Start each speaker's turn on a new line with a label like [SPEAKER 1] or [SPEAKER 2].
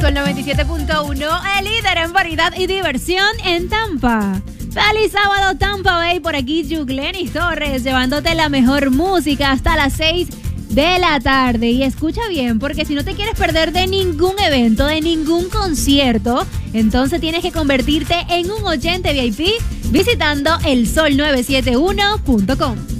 [SPEAKER 1] Sol 97.1, el líder en variedad y diversión en Tampa. Feliz sábado, Tampa Bay. Por aquí, Yuglenis Torres, llevándote la mejor música hasta las 6 de la tarde. Y escucha bien, porque si no te quieres perder de ningún evento, de ningún concierto, entonces tienes que convertirte en un oyente VIP visitando elsol971.com.